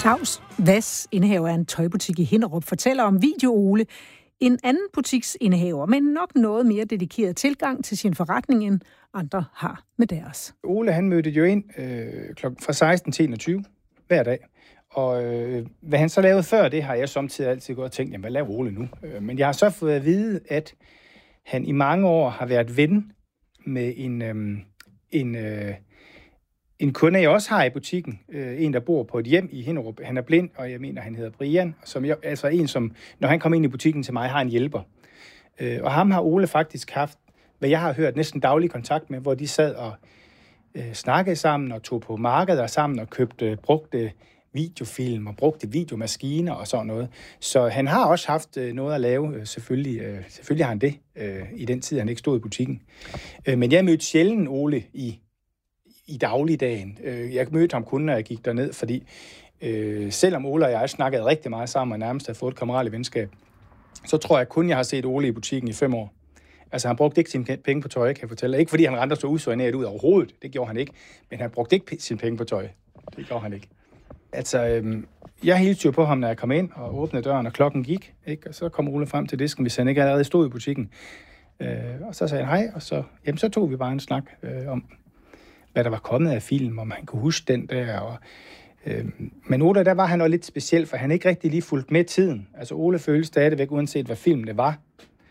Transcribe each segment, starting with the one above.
Claus Vass, indehaver af en tøjbutik i Hinnerup, fortæller om Video Ole, en anden butiksindehaver, men nok noget mere dedikeret tilgang til sin forretning, end andre har med deres. Ole, han mødte jo ind fra 16 til 21 hver dag. Og hvad han så lavede før det, har jeg samtidig altid gået og tænkt, jamen, hvad laver Ole nu? Men jeg har så fået at vide, at han i mange år har været ven med en kunde, jeg også har i butikken. En, der bor på et hjem i Hinnerup. Han er blind, og jeg mener, han hedder Brian. Altså en, som, når han kommer ind i butikken til mig, har en hjælper. Og ham har Ole faktisk haft, hvad jeg har hørt, næsten daglig kontakt med, hvor de sad og snakkede sammen og tog på markeder sammen og købte brugte videofilm og brugte videomaskiner og sådan noget. Så han har også haft noget at lave, selvfølgelig har han det, i den tid, han ikke stod i butikken. Men jeg mødte sjældent Ole i dagligdagen. Jeg mødte ham kun, når jeg gik derned, fordi selvom Ole og jeg snakkede rigtig meget sammen og nærmest havde fået et kammeratligt venskab, så tror jeg kun, jeg har set Ole i butikken i 5 år. Altså, han brugte ikke sine penge på tøj, kan jeg fortælle. Ikke fordi han rendte så usøjneret ud overhovedet. Det gjorde han ikke. Men han brugte ikke sine penge på tøj. Det gjorde han ikke. Altså, jeg hilste jo på ham, når jeg kom ind og åbnede døren, og klokken gik. Ikke? Og så kom Ole frem til disken, hvis han ikke allerede stod i butikken. Og så sagde han hej, og så tog vi bare en snak om, hvad der var kommet af film, om han kunne huske den der. Men Ole, der var han også lidt speciel, for han ikke rigtig lige fulgt med tiden. Altså, Ole følte stadigvæk, uanset hvad filmen det var,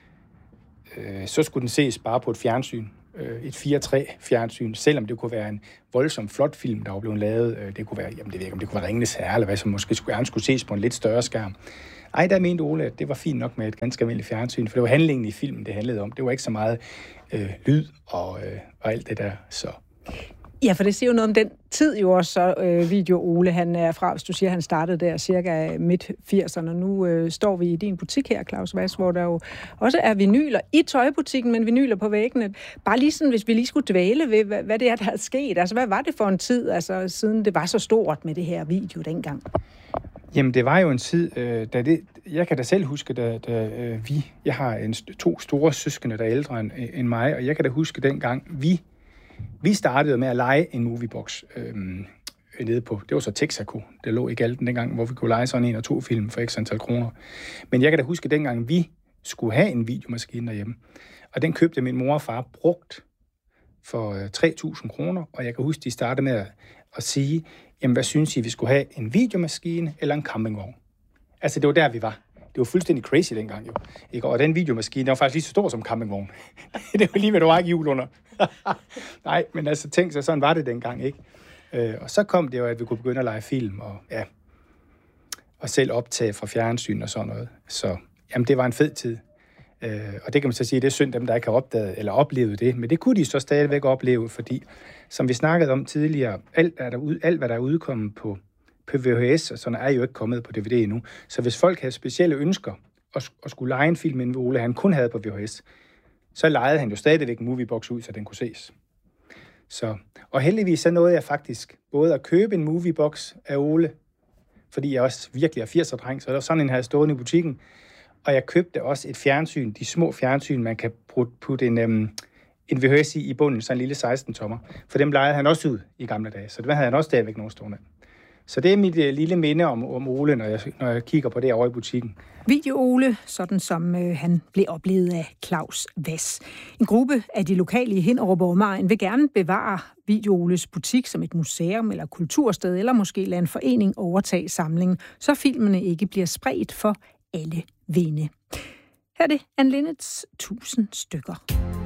så skulle den ses bare på et fjernsyn. Et 4:3 fjernsyn, selvom det kunne være en voldsom flot film, der var blevet lavet. Det kunne være, jamen det ved ikke, om det kunne være Ringenes Herre, eller hvad, som måske skulle ses på en lidt større skærm. Ej, der mente Ole, at det var fint nok med et ganske almindeligt fjernsyn, for det var handlingen i filmen, det handlede om. Det var ikke så meget lyd og alt det der, så... Ja, for det siger jo noget om den tid jo også, så Video Ole, han er fra, hvis du siger, han startede der cirka midt-80'erne. Nu står vi i din butik her, Claus Vass, hvor der jo også er vinyler i tøjbutikken, men vinyler på væggene. Bare lige sådan, hvis vi lige skulle dvæle ved, hvad det er, der er sket. Altså, hvad var det for en tid, altså, siden det var så stort med det her video dengang? Jamen, det var jo en tid, jeg kan da selv huske, jeg har 2 store søskende, der er ældre end mig, og jeg kan da huske dengang, vi startede med at leje en moviebox nede på, det var så Texaco, det lå i Galten dengang, hvor vi kunne leje sådan 1 og 2 film for x antal kroner. Men jeg kan da huske dengang, vi skulle have en videomaskine derhjemme, og den købte min mor og far brugt for 3.000 kroner, og jeg kan huske, de startede med at sige, jamen hvad synes I, vi skulle have, en videomaskine eller en campingvogn? Altså det var der, vi var. Det var fuldstændig crazy dengang jo. Ikke? Og den videomaskine, den var faktisk lige så stor som campingvogn. Det var lige, hvad der var ikke hjul under. Nej, men altså tænk så, sådan var det dengang, ikke? Og så kom det jo, at vi kunne begynde at lege film og selv optage fra fjernsyn og sådan noget. Så jamen, det var en fed tid. Og det kan man så sige, det er synd dem, der ikke har opdaget eller oplevet det. Men det kunne de så stadigvæk opleve, fordi som vi snakkede om tidligere, alt hvad der er udkommet på VHS, og sådan er jo ikke kommet på DVD endnu. Så hvis folk havde specielle ønsker og skulle lege en film, inden Ole han kun havde på VHS, så lejede han jo stadigvæk en moviebox ud, så den kunne ses. Og heldigvis så nåede jeg faktisk både at købe en moviebox af Ole, fordi jeg også virkelig er 80'er-dreng, så der var sådan en her stående i butikken, og jeg købte også et fjernsyn, de små fjernsyn, man kan putte en VHS i bunden, sådan en lille 16-tommer, for dem lejede han også ud i gamle dage, så det havde han også stadigvæk nogle stående. Så det er mit lille minde om Ole, når jeg kigger på det over i butikken. Video Ole, sådan som han blev oplevet af Claus Vass. En gruppe af de lokale i Hinnerup og omegn vil gerne bevare Video Oles butik som et museum eller kultursted, eller måske lade en forening overtage samlingen, så filmene ikke bliver spredt for alle vinde. Her er det Anne Linnets 1000 stykker.